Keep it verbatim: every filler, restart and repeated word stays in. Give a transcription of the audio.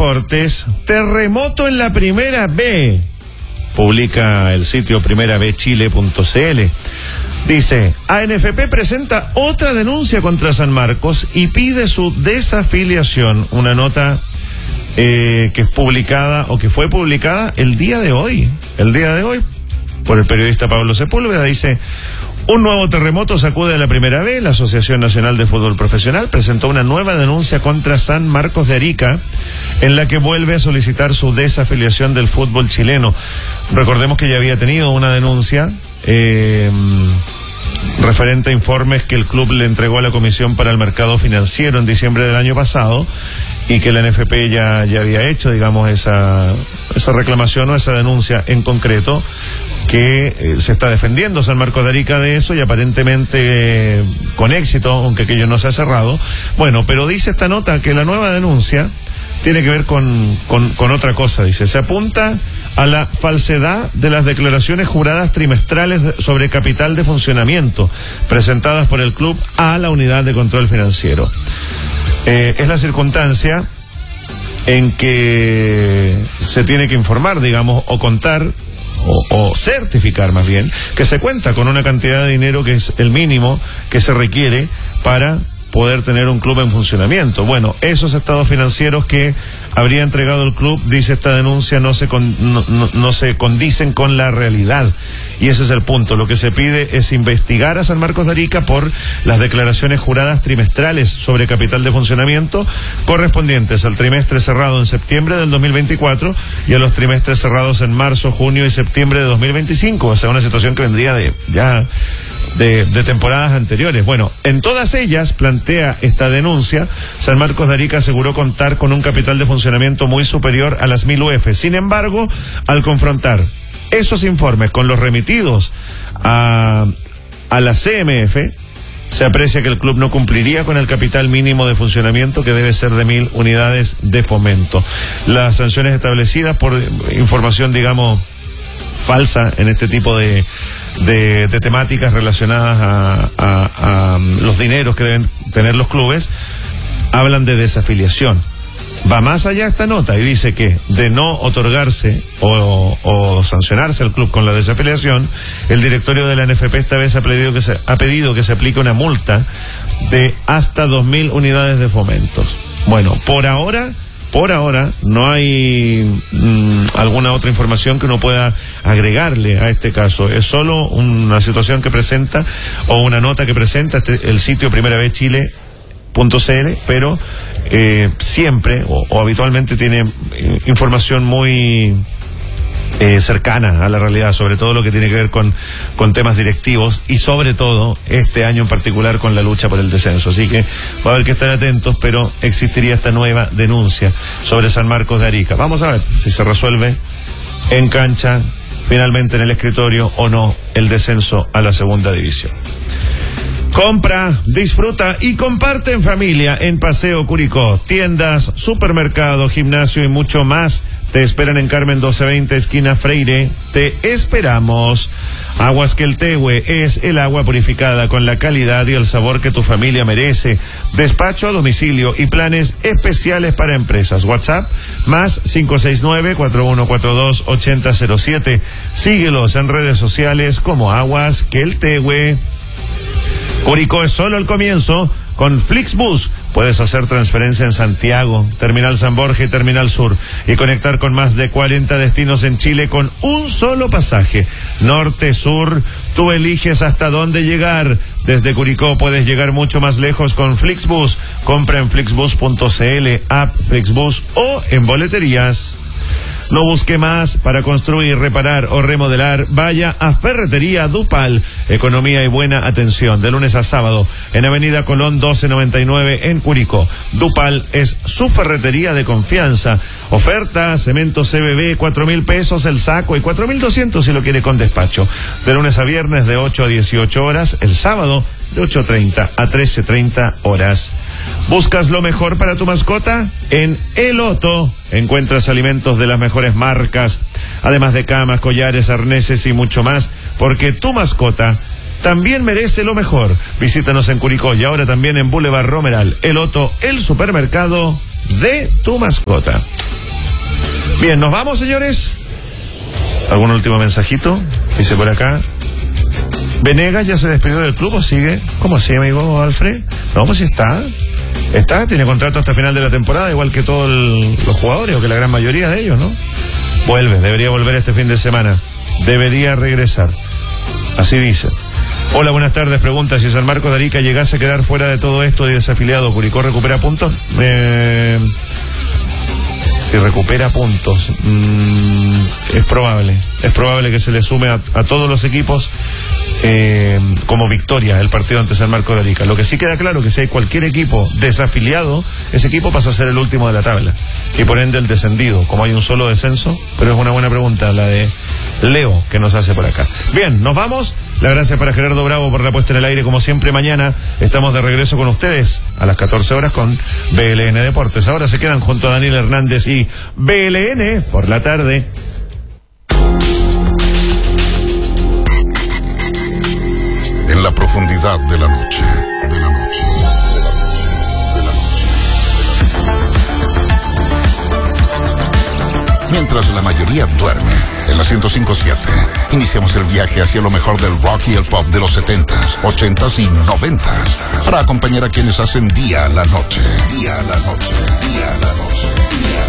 deportes, terremoto en la Primera B. Publica el sitio primera b chile punto c l. Dice, A N F P presenta otra denuncia contra San Marcos y pide su desafiliación. Una nota eh, que es publicada o que fue publicada el día de hoy. El día de hoy, por el periodista Pablo Sepúlveda, dice... Un nuevo terremoto sacude a la Primera B. La Asociación Nacional de Fútbol Profesional presentó una nueva denuncia contra San Marcos de Arica, en la que vuelve a solicitar su desafiliación del fútbol chileno. Recordemos que ya había tenido una denuncia eh, referente a informes que el club le entregó a la Comisión para el Mercado Financiero en diciembre del año pasado, y que la N F P ya, ya había hecho, digamos, esa, esa reclamación o esa denuncia en concreto, que eh, se está defendiendo San Marcos de Arica de eso y aparentemente eh, con éxito, aunque aquello no se ha cerrado. Bueno, pero dice esta nota que la nueva denuncia tiene que ver con, con, con otra cosa. Dice, se apunta a la falsedad de las declaraciones juradas trimestrales sobre capital de funcionamiento presentadas por el club a la Unidad de Control Financiero. Eh, es la circunstancia en que se tiene que informar, digamos, o contar O, o certificar más bien, que se cuenta con una cantidad de dinero que es el mínimo que se requiere para poder tener un club en funcionamiento. Bueno, esos estados financieros que habría entregado el club, dice esta denuncia, no se con, no, no, no se condicen con la realidad. Y ese es el punto. Lo que se pide es investigar a San Marcos de Arica por las declaraciones juradas trimestrales sobre capital de funcionamiento correspondientes al trimestre cerrado en septiembre del dos mil veinticuatro y a los trimestres cerrados en marzo, junio y septiembre de dos mil veinticinco. O sea, una situación que vendría de ya de, de temporadas anteriores. Bueno, en todas ellas plantea esta denuncia, San Marcos de Arica aseguró contar con un capital de funcionamiento muy superior a las mil U F. Sin embargo, al confrontar esos informes con los remitidos a, a la C M F, se aprecia que el club no cumpliría con el capital mínimo de funcionamiento, que debe ser de mil unidades de fomento. Las sanciones establecidas por información, digamos, falsa en este tipo de, de, de temáticas relacionadas a, a, a los dineros que deben tener los clubes, hablan de desafiliación. Va más allá esta nota y dice que de no otorgarse o, o sancionarse al club con la desafiliación, el directorio de la N F P esta vez ha pedido que se, ha pedido que se aplique una multa de hasta dos mil unidades de fomentos. Bueno, por ahora, por ahora no hay mmm, alguna otra información que uno pueda agregarle a este caso. Es solo una situación que presenta o una nota que presenta este, el sitio primera b chile punto c l, pero eh, siempre o, o habitualmente tiene eh, información muy eh, cercana a la realidad, sobre todo lo que tiene que ver con, con temas directivos y sobre todo este año en particular con la lucha por el descenso. Así que va a haber que estar atentos, pero existiría esta nueva denuncia sobre San Marcos de Arica. Vamos a ver si se resuelve en cancha, finalmente en el escritorio o no, el descenso a la segunda división. Compra, disfruta y comparte en familia en Paseo Curicó. Tiendas, supermercado, gimnasio y mucho más te esperan en Carmen doce veinte, esquina Freire. Te esperamos. Aguas Queltehue es el agua purificada con la calidad y el sabor que tu familia merece. Despacho a domicilio y planes especiales para empresas. WhatsApp más cinco seis nueve, cuatro uno cuatro dos, ocho cero cero siete. Síguelos en redes sociales como Aguas Queltehue. Curicó es solo el comienzo. Con Flixbus puedes hacer transferencia en Santiago, Terminal San Borja y Terminal Sur y conectar con más de cuarenta destinos en Chile con un solo pasaje. Norte, sur, tú eliges hasta dónde llegar. Desde Curicó puedes llegar mucho más lejos con Flixbus. Compra en flixbus punto c l, app Flixbus o en boleterías. No busque más para construir, reparar o remodelar. Vaya a Ferretería Dupal. Economía y buena atención. De lunes a sábado en Avenida Colón doce noventa y nueve en Curicó. Dupal es su ferretería de confianza. Oferta, cemento C B B, cuatro mil pesos el saco y cuatro mil doscientos si lo quiere con despacho. De lunes a viernes de ocho a dieciocho horas. El sábado de ocho treinta a trece treinta horas. ¿Buscas lo mejor para tu mascota? En El Otto encuentras alimentos de las mejores marcas, además de camas, collares, arneses y mucho más, porque tu mascota también merece lo mejor. Visítanos en Curicó y ahora también en Boulevard Romeral. El Otto, el supermercado de tu mascota. Bien, ¿nos vamos, señores? ¿Algún último mensajito? Dice por acá. ¿Venegas ya se despidió del club o sigue? ¿Cómo así, amigo Alfred? No, pues sí está. Está, tiene contrato hasta final de la temporada, igual que todos el, los jugadores, o que la gran mayoría de ellos, ¿no? Vuelve, debería volver este fin de semana. Debería regresar. Así dice. Hola, buenas tardes. Pregunta, si San Marcos de Arica llegase a quedar fuera de todo esto y desafiliado, ¿Curicó recupera puntos? Eh, si recupera puntos, mmm, es probable. Es probable que se le sume a, a todos los equipos eh, como victoria el partido ante San Marcos de Arica. Lo que sí queda claro que si hay cualquier equipo desafiliado, ese equipo pasa a ser el último de la tabla y por ende el descendido, como hay un solo descenso. Pero es una buena pregunta la de Leo que nos hace por acá. Bien, nos vamos. La gracias para Gerardo Bravo por la puesta en el aire. Como siempre, mañana estamos de regreso con ustedes a las catorce horas con B L N Deportes. Ahora se quedan junto a Daniel Hernández y B L N por la tarde. En la profundidad de la noche, de la noche, de la noche, de la noche. Mientras la mayoría duerme, en la ciento cinco punto siete, iniciamos el viaje hacia lo mejor del rock y el pop de los setentas, ochentas y noventas, para acompañar a quienes hacen día a la noche, día a la noche, día a la noche.